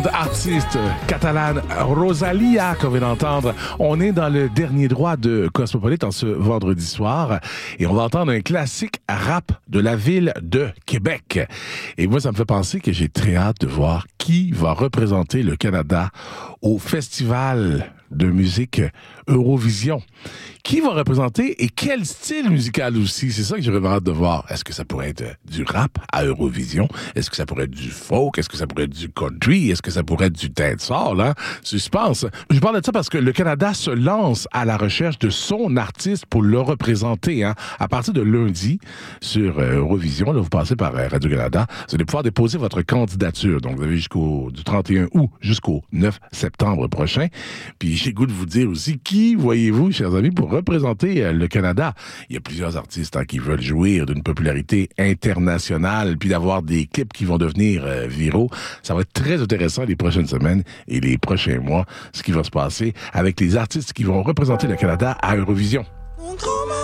grande artiste catalane Rosalia qu'on vient d'entendre. On est dans le dernier droit de Cosmopolite en ce vendredi soir et on va entendre un classique rap de la ville de Québec. Et moi, ça me fait penser que j'ai très hâte de voir qui va représenter le Canada au festival de musique Eurovision. Qui va représenter et quel style musical aussi? C'est ça que j'ai vraiment hâte de voir. Est-ce que ça pourrait être du rap à Eurovision? Est-ce que ça pourrait être du folk? Est-ce que ça pourrait être du country? Est-ce que ça pourrait être du dancehall? Hein? Suspense. Je parle de ça parce que le Canada se lance à la recherche de son artiste pour le représenter. Hein? À partir de lundi, sur Eurovision, là, vous passez par Radio-Canada, vous allez pouvoir déposer votre candidature. Donc, vous avez du 31 août jusqu'au 9 septembre prochain. Puis, j'ai le goût de vous dire aussi qui voyez-vous, chers amis, pour représenter le Canada. Il y a plusieurs artistes qui veulent jouir d'une popularité internationale puis d'avoir des clips qui vont devenir viraux. Ça va être très intéressant les prochaines semaines et les prochains mois, ce qui va se passer avec les artistes qui vont représenter le Canada à Eurovision.